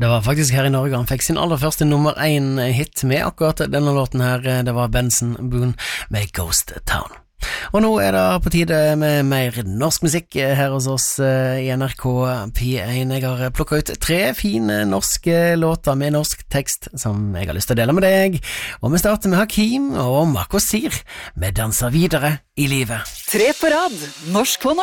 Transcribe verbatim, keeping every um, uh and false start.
Det var faktisk her i Norge han fikk sin aller første nummer én hit med akkurat denne låten her. Det var Benson Boone med Ghost Town. Og nå er det på tide med mer norsk musikk her hos oss i N R K P én. Jeg har plukket ut tre fine norske låter med norsk tekst som jeg har lyst til å dele med deg. Og vi starter med Hakim og Marco Sir med Danser videre i livet. Tre på rad, norsk på norsk.